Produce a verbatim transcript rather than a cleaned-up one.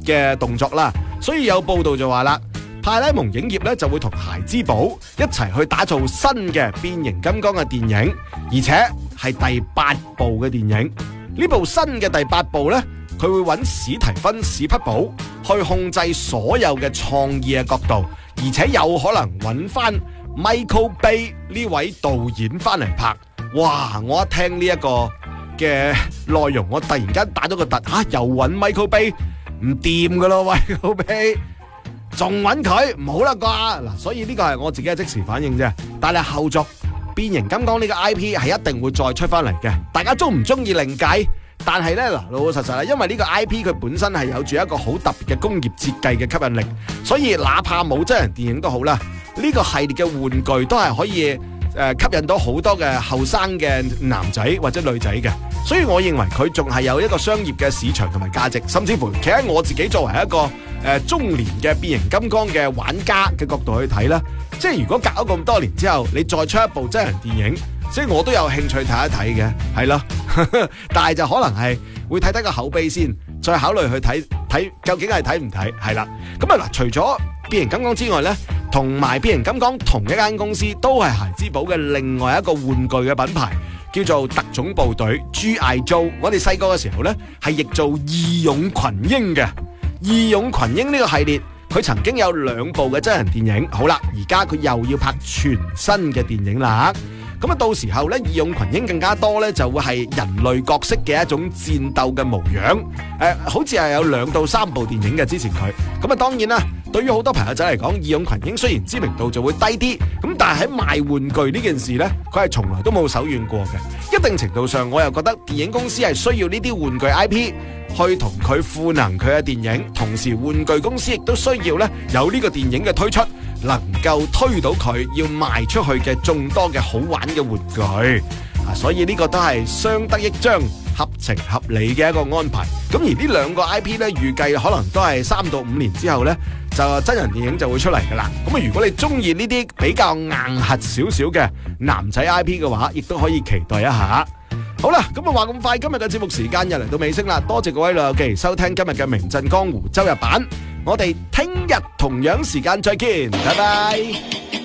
嘅動作啦。所以有報道就話啦，派拉蒙影業咧就會同孩之寶一齊去打造新嘅變形金剛嘅電影，而且係第八部嘅電影。呢部新嘅第八部呢，佢會揾史提芬史匹堡去控制所有嘅創意嘅角度，而且有可能揾翻 Michael Bay 呢位導演翻嚟拍。哇！我一聽呢一個嘅內容，我突然間打咗個突，啊又揾 Michael Bay， 唔掂噶咯，Michael Bay仲揾佢唔好啦啩嗱，所以呢個係我自己嘅即時反應啫。但係後續變形金剛呢個 I P 係一定會再出翻嚟嘅，大家中唔中意另計。但係咧嗱，老老實實啦，因為呢個 I P 佢本身係有住一個好特別嘅工業設計嘅吸引力，所以哪怕冇真人電影都好啦，呢個系列嘅玩具都係可以誒吸引到好多嘅後生嘅男仔或者女仔嘅，所以我認為佢仲係有一個商業嘅市場同埋價值，甚至乎企喺我自己作為一個誒、呃、中年嘅變形金剛嘅玩家嘅角度去睇啦，即係如果隔咗咁多年之後，你再出一部真人電影，即係我都有興趣睇一睇嘅，係咯，但係就可能係會睇睇個口碑先，再考慮去睇睇究竟係睇唔睇，係啦。咁啊嗱，除咗變形金剛之外呢，同埋變形金剛同一間公司都係孩之寶嘅另外一個玩具嘅品牌，叫做特種部隊 G I Joe。我哋細個嘅時候呢，係譯做義勇群英嘅。義勇群英呢個系列，佢曾經有兩部嘅真人電影。好啦，而家佢又要拍全新嘅電影啦。咁啊，到時候咧，義勇群英更加多咧，就會係人類角色嘅一種戰鬥嘅模樣。誒、呃，好似係有兩到三部電影嘅之前佢。咁啊，當然啦，對於好多朋友仔嚟講，義勇群英雖然知名度就會低啲，咁但係喺賣玩具呢件事咧，佢係從來都冇手軟過嘅。一定程度上，我又覺得電影公司係需要呢啲玩具 I P 去同佢賦能佢嘅電影，同時玩具公司亦都需要咧有呢個電影嘅推出，能夠推到佢要賣出去嘅眾多嘅好玩嘅玩具啊，所以呢個都係相得益彰、合情合理嘅一個安排。咁而呢兩個 I P 咧，預計可能都係三到五年之後咧，就真人電影就會出嚟噶啦。咁啊，如果你中意呢啲比較硬核少少嘅男仔 I P 嘅話，亦都可以期待一下。好啦，咁啊話咁快，今日嘅節目時間又嚟到尾聲啦，多謝各位老友記收聽今日嘅名震江湖周日版，我哋聽日同樣時間再見，拜拜。